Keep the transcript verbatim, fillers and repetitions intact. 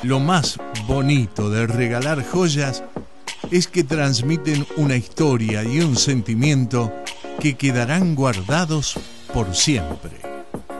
Lo más bonito de regalar joyas es que transmiten una historia y un sentimiento que quedarán guardados por siempre.